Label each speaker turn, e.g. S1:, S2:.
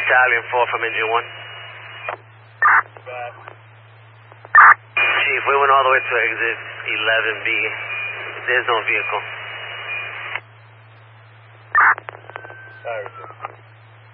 S1: Stallion 4 from engine 1. Chief, we went all the way to exit 11B. There's no vehicle.
S2: Sorry, sir.